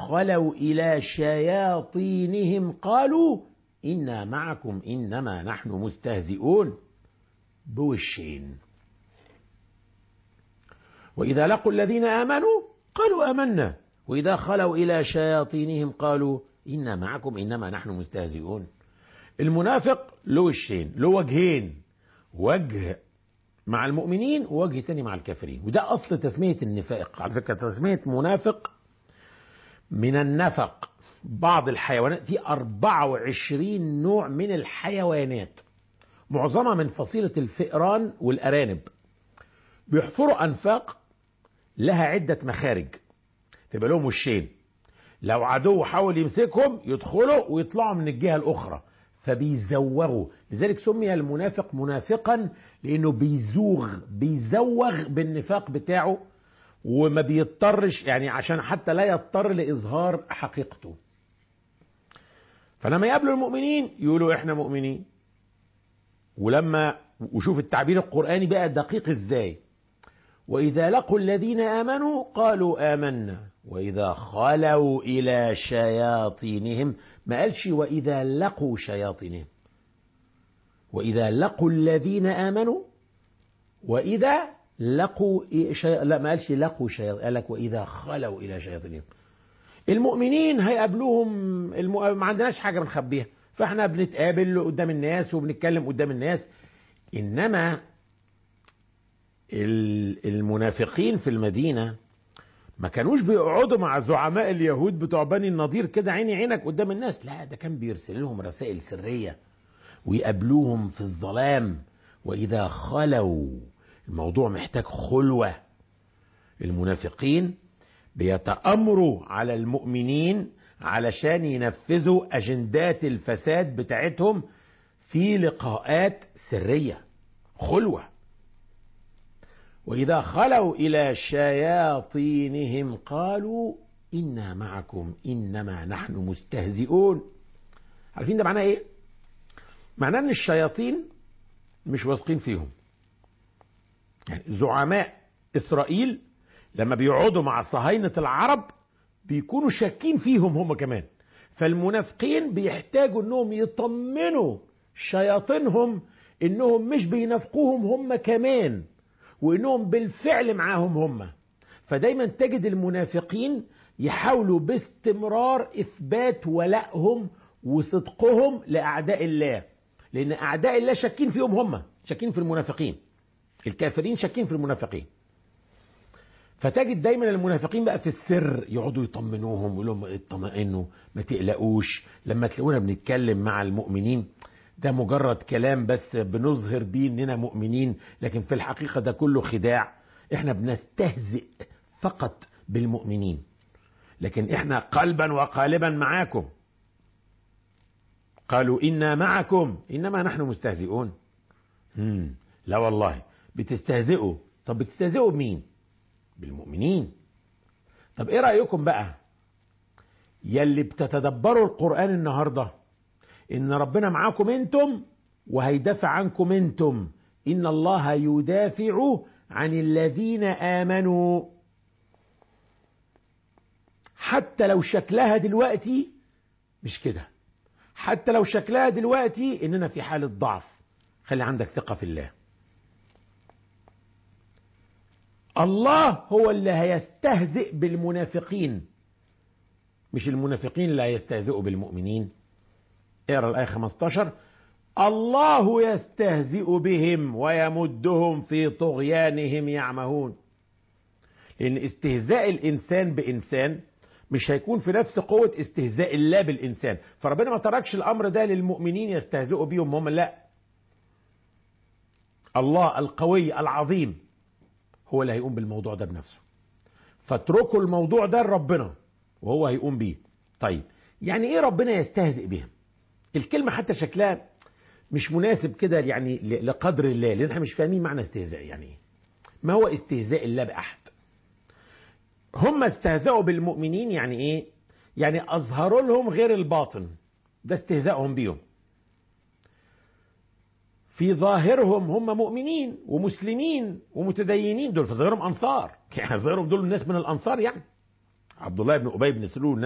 خلوا إلى شياطينهم قالوا إنا معكم إنما نحن مستهزئون بوشين. وإذا لقوا الذين آمنوا قالوا آمنا وإذا خلوا إلى شياطينهم قالوا إنا معكم إنما نحن مستهزئون. المنافق له وشين، له وجهين، وجه مع المؤمنين ووجه تاني مع الكافرين. وده أصل تسمية النفاق. على فكرة تسمية منافق من النفق. بعض الحيوانات في 24 نوع من الحيوانات معظمها من فصيلة الفئران والأرانب بيحفروا أنفاق لها عدة مخارج تبقى لهم وشين. لو عدو حاول يمسكهم يدخلوا ويطلعوا من الجهة الأخرى فبيزوغوا. لذلك سمي المنافق منافقا لأنه بيزوغ بالنفاق بتاعه وما بيضطرش، يعني عشان حتى لا يضطر لإظهار حقيقته. فلما يقابلوا المؤمنين يقولوا احنا مؤمنين. وشوف التعبير القرآني بقى دقيق ازاي. وإذا لقوا الذين آمنوا قالوا آمنا وإذا خلوا إلى شياطينهم، ما قالش وإذا لقوا شياطينهم. وإذا لقوا الذين آمنوا وإذا لقوا لا ما قالش لقوا شياطين، قال لك وإذا خلوا إلى شياطينهم. المؤمنين هيقابلوهم ما عندناش حاجة بنخبيها، فاحنا بنتقابل قدام الناس وبنتكلم قدام الناس. إنما المنافقين في المدينة ما كانوش بيقعدوا مع زعماء اليهود بتوع بني النضير كده عيني عينك قدام الناس، لا ده كان بيرسل لهم رسائل سرية ويقابلوهم في الظلام. وإذا خلوا، الموضوع محتاج خلوة. المنافقين بيتأمروا على المؤمنين علشان ينفذوا أجندات الفساد بتاعتهم في لقاءات سرية، خلوة. وإذا خلوا إلى شياطينهم قالوا إنا معكم إنما نحن مستهزئون. عارفين ده معناه إيه؟ معناه إن الشياطين مش واثقين فيهم. يعني زعماء إسرائيل لما بيقعدوا مع صهاينة العرب بيكونوا شاكين فيهم هم كمان. فالمنافقين بيحتاجوا انهم يطمنوا شياطينهم انهم مش بينافقوهم هم كمان، وانهم بالفعل معاهم هم. فدايما تجد المنافقين يحاولوا باستمرار اثبات ولائهم وصدقهم لاعداء الله، لان اعداء الله شاكين فيهم هم، شاكين في المنافقين. الكافرين شاكين في المنافقين. فتجد دايما المنافقين بقى في السر يقعدوا يطمنوهم ويقولوا لهم اطمئنوا ما تقلقوش، لما تلاقونا بنتكلم مع المؤمنين ده مجرد كلام بس بنظهر بيه اننا مؤمنين، لكن في الحقيقة ده كله خداع. احنا بنستهزئ فقط بالمؤمنين، لكن احنا قلبا وقالبا معاكم. قالوا إنا معكم إنما نحن مستهزئون. لا والله بتستهزئوا. طب بتستهزئوا بمين؟ بالمؤمنين. طب ايه رأيكم بقى يلي بتتدبروا القرآن النهاردة ان ربنا معاكم انتم وهيدافع عنكم انتم. ان الله يدافع عن الذين آمنوا. حتى لو شكلها دلوقتي مش كده، حتى لو شكلها دلوقتي اننا في حالة ضعف، خلي عندك ثقة في الله. الله هو اللي هيستهزئ بالمنافقين، مش المنافقين اللي هيستهزئوا بالمؤمنين. اقرأ الآية 15. الله يستهزئ بهم ويمدهم في طغيانهم يعمهون. لأن استهزاء الإنسان بإنسان مش هيكون في نفس قوة استهزاء الله بالإنسان. فربنا ما تركش الأمر ده للمؤمنين يستهزئوا بيهم هم، لا، الله القوي العظيم هو اللي هيقوم بالموضوع ده بنفسه. فاتركوا الموضوع ده لربنا وهو هيقوم بيه. طيب يعني ايه ربنا يستهزئ بهم؟ الكلمة حتى شكلها مش مناسب كده يعني لقدر الله، لان احنا مش فاهمين معنى استهزاء يعني ايه. ما هو استهزاء الله بأحد؟ هم استهزأوا بالمؤمنين يعني ايه؟ يعني اظهروا لهم غير الباطن، ده استهزائهم بيهم. في ظاهرهم هم مؤمنين ومسلمين ومتدينين، دول في ظاهرهم انصار، يعني ظاهرهم دول الناس من الانصار، يعني عبد الله بن ابي بن سلول